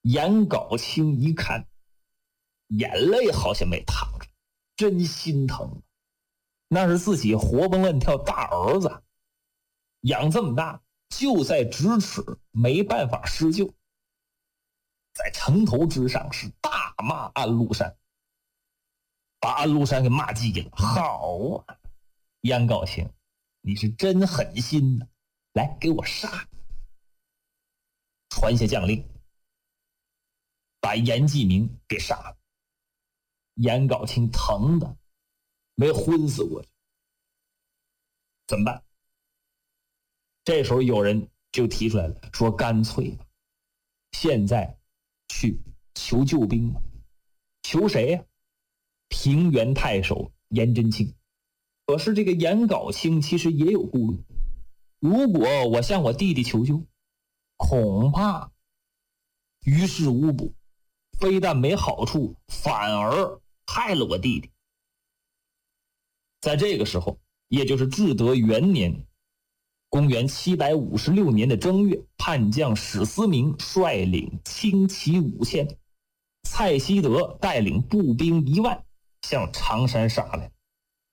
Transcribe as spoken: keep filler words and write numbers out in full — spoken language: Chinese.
颜杲卿一看，眼泪好像没淌着，真心疼。那是自己活蹦乱跳大儿子，养这么大就在咫尺，没办法施救。在城头之上是大骂安禄山，把安禄山给骂急了。好啊，颜杲卿，你是真狠心呐！来，给我杀！传下将令，把颜季明给杀了。颜杲卿疼的没昏死过去，怎么办？这时候有人就提出来了，说干脆吧，现在去求救兵吧。求谁呀、啊？平原太守颜真卿。可是这个颜杲卿其实也有顾虑，如果我向我弟弟求救，恐怕于事无补，非但没好处，反而害了我弟弟。在这个时候，也就是至德元年，公元七百五十六年的正月，叛将史思明率领轻骑五千，蔡希德带领步兵一万向常山杀来。